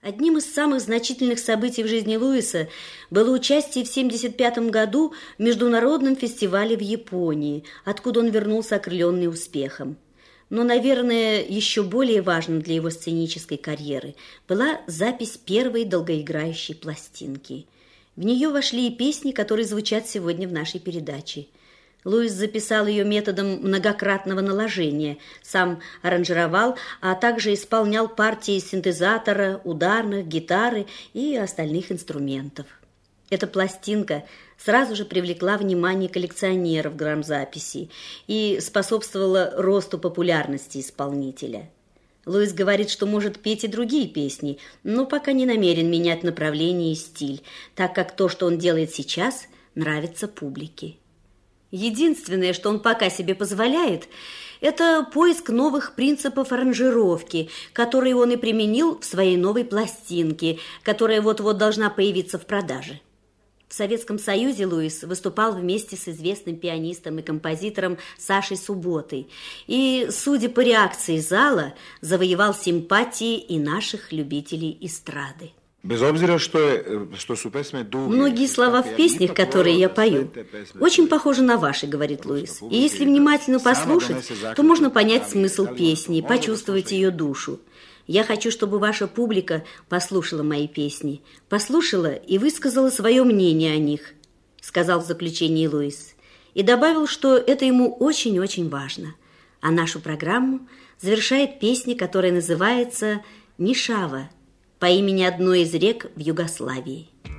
Одним из самых значительных событий в жизни Луиса было участие в 1975 году в международном фестивале в Японии, откуда он вернулся окрыленный успехом. Но, наверное, еще более важным для его сценической карьеры была запись первой долгоиграющей пластинки. В нее вошли и песни, которые звучат сегодня в нашей передаче. Луис записал ее методом многократного наложения, сам аранжировал, а также исполнял партии синтезатора, ударных, гитары и остальных инструментов. Эта пластинка сразу же привлекла внимание коллекционеров грамзаписей и способствовала росту популярности исполнителя. Луис говорит, что может петь и другие песни, но пока не намерен менять направление и стиль, так как то, что он делает сейчас, нравится публике. Единственное, что он пока себе позволяет, это поиск новых принципов аранжировки, которые он и применил в своей новой пластинке, которая вот-вот должна появиться в продаже. В Советском Союзе Луис выступал вместе с известным пианистом и композитором Сашей Субботой и, судя по реакции зала, завоевал симпатии и наших любителей эстрады. Без обзира, что su pesme duge. Многие слова в песнях, которые я пою, очень похожи на ваши, говорит Луис. И если внимательно послушать, то можно понять смысл песни, почувствовать ее душу. Я хочу, чтобы ваша публика послушала мои песни, послушала и высказала свое мнение о них, сказал в заключении Луис. И добавил, что это ему очень-очень важно. А нашу программу завершает песня, которая называется «Нишава», по имени одной из рек в Югославии.